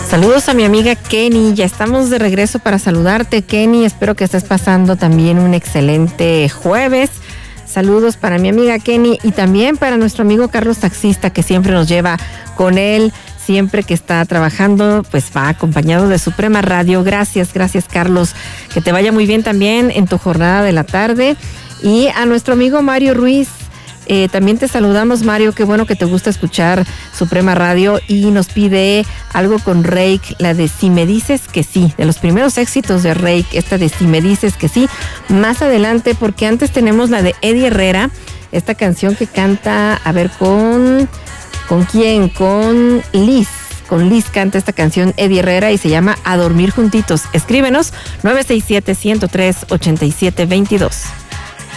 Saludos a mi amiga Kenny, ya estamos de regreso para saludarte, Kenny. Espero que estés pasando también un excelente jueves. Saludos para mi amiga Kenny y también para nuestro amigo Carlos Taxista, que siempre nos lleva con él. Siempre que está trabajando, pues va acompañado de Suprema Radio. Gracias Carlos. Que te vaya muy bien también en tu jornada de la tarde. Y a nuestro amigo Mario Ruiz, también te saludamos, Mario. Qué bueno que te gusta escuchar Suprema Radio y nos pide algo con Reik, la de Si me dices que sí, de los primeros éxitos de Reik, esta de Si me dices que sí, más adelante, porque antes tenemos la de Eddie Herrera, esta canción que canta, a ver, ¿con quién? Con Liz. Con Liz canta esta canción Eddie Herrera y se llama A Dormir Juntitos. Escríbenos 967-103-8722.